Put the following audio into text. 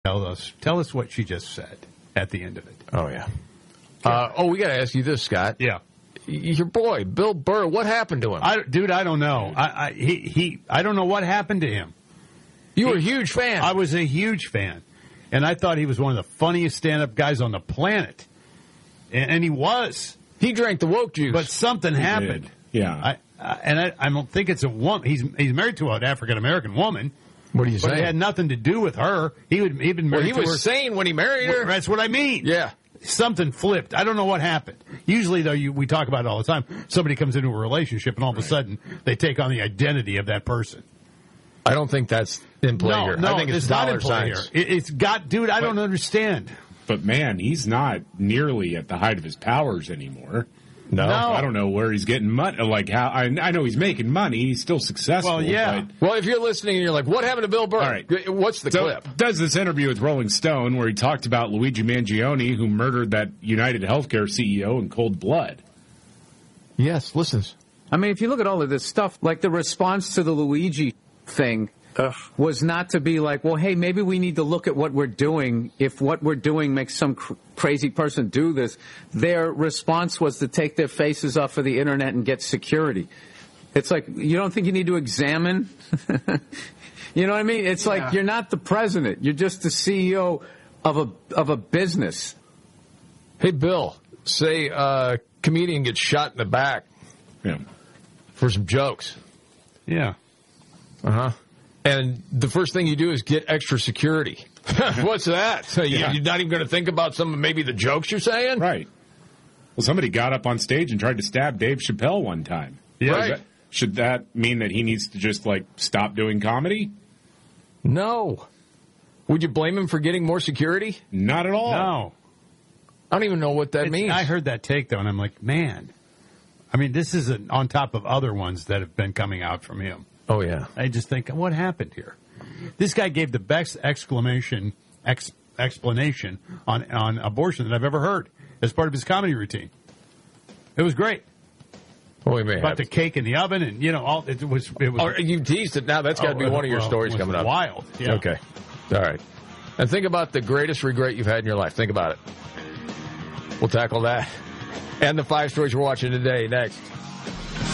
Tell us what she just said at the end of it. Oh, yeah. We got to ask you this, Scott. Yeah. Your boy, Bill Burr, what happened to him? I don't know. I don't know what happened to him. You were a huge fan. I was a huge fan. And I thought he was one of the funniest stand-up guys on the planet. And he was. He drank the woke juice. But something happened. Did. Yeah. I don't think it's a woman. He's married to an African-American woman. What are you saying? But it had nothing to do with her. He'd been married to her. He was sane when he married her. That's what I mean. Yeah. Something flipped. I don't know what happened. Usually, though, we talk about it all the time. Somebody comes into a relationship, and all of a sudden, they take on the identity of that person. I don't think that's in play here. No, I think it's not dollar in play signs. here. It's got, dude, I don't understand. But, man, he's not nearly at the height of his powers anymore. No. I don't know where he's getting money. Like how I know he's making money. He's still successful. Well, yeah. Well, if you're listening and you're like, what happened to Bill Burr? All right. What's the clip? Does this interview with Rolling Stone where he talked about Luigi Mangione, who murdered that United Healthcare CEO in cold blood. Yes, listens. I mean, if you look at all of this stuff, like the response to the Luigi thing was not to be like, well, hey, maybe we need to look at what we're doing. If what we're doing makes some crazy person do this, their response was to take their faces off of the internet and get security. It's like, you don't think you need to examine? You know what I mean? It's like, you're not the president. You're just the CEO of a business. Hey, Bill, say a comedian gets shot in the back for some jokes. Yeah. Uh-huh. And the first thing you do is get extra security. What's that? So you're not even going to think about maybe the jokes you're saying? Right. Well, somebody got up on stage and tried to stab Dave Chappelle one time. Yeah. Right. Should that mean that he needs to just, stop doing comedy? No. Would you blame him for getting more security? Not at all. No. I don't even know what that means. I heard that take, though, and I'm like, man. I mean, this is on top of other ones that have been coming out from him. Oh, yeah. I just think, what happened here? This guy gave the best explanation on abortion that I've ever heard as part of his comedy routine. It was great. Well, we may about the cake in the oven, and all it was. Oh, you teased it. Now that's got to be one of your stories coming up. Wild. Yeah. Okay. All right. And think about the greatest regret you've had in your life. Think about it. We'll tackle that and the 5 stories we're watching today next.